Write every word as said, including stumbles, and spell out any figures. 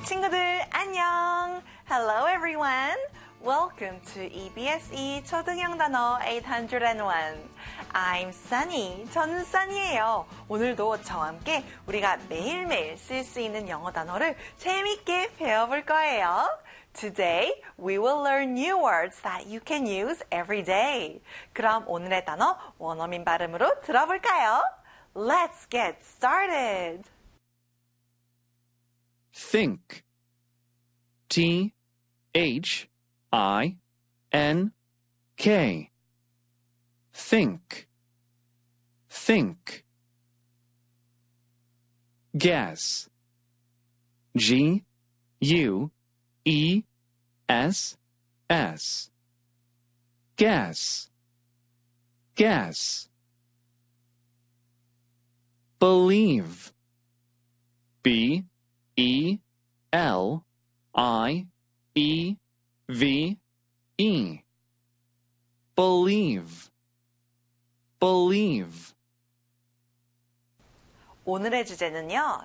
친구들 안녕. Hello everyone. Welcome to 이비에스이 초등형 단어 eight hundred one. I'm Sunny. 저는 Sunny예요. 오늘도 저와 함께 우리가 매일매일 쓸 수 있는 영어 단어를 재밌게 배워볼 거예요. Today, we will learn new words that you can use every day. 그럼 오늘의 단어 원어민 발음으로 들어볼까요? Let's get started. Think. T H I N K. Think. Think. Guess. G U E S S. Guess. Guess. Believe. B E L I E V E. Believe. Believe. 오늘의 주제는요,